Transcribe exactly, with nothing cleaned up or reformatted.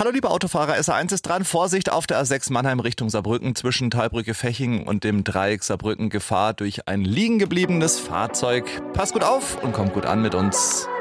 Hallo liebe Autofahrer, S A eins ist dran. Vorsicht auf der A sechs Mannheim Richtung Saarbrücken zwischen Thalbrücke-Feching und dem Dreieck Saarbrücken. Gefahr durch ein liegen gebliebenes Fahrzeug. Passt gut auf und kommt gut an mit uns.